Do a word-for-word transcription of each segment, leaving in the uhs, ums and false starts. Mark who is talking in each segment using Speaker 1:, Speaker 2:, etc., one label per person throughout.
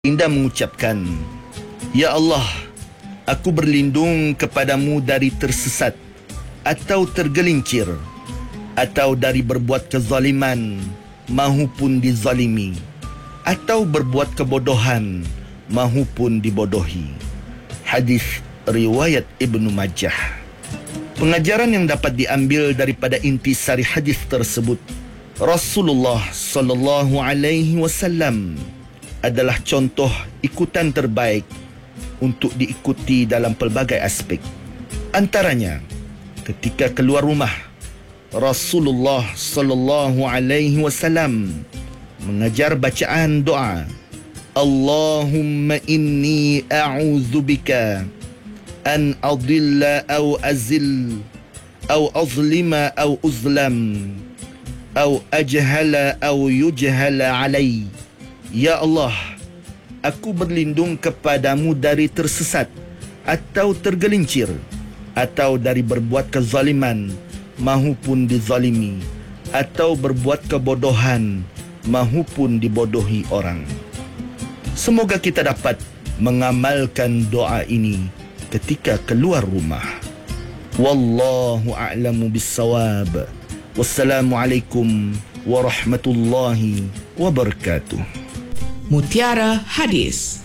Speaker 1: Indah mengucapkan, "Ya Allah, aku berlindung kepadamu dari tersesat atau tergelincir atau dari berbuat kezaliman mahupun dizalimi atau berbuat kebodohan mahupun dibodohi." Hadis riwayat Ibnu Majah. Pengajaran yang dapat diambil daripada intisari hadis tersebut, Rasulullah sallallahu alaihi wasallam adalah contoh ikutan terbaik untuk diikuti dalam pelbagai aspek. Antaranya, ketika keluar rumah, Rasulullah sallallahu alaihi wasallam mengajar bacaan doa, Allahumma inni a'udzubika an adilla aw azil aw azlima aw uzlam aw ajhala aw yujhala alai. Ya Allah, aku berlindung kepadamu dari tersesat atau tergelincir atau dari berbuat kezaliman mahupun dizalimi atau berbuat kebodohan mahupun dibodohi orang. Semoga kita dapat mengamalkan doa ini ketika keluar rumah. Wallahu a'lamu bis-shawab. Wassalamualaikum warahmatullahi wabarakatuh.
Speaker 2: Mutiara Hadis.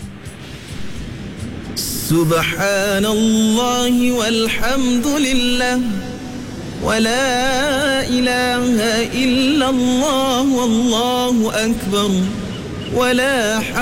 Speaker 3: Subhanallah walhamdulillah wa la ilaha illallah wallahu akbar wa la